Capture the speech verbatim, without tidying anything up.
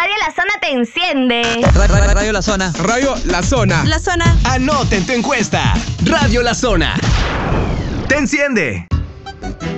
Radio La Zona te enciende. Ra- ra- Radio La Zona. Radio La Zona. La Zona. Anoten tu encuesta. Radio La Zona. Te enciende.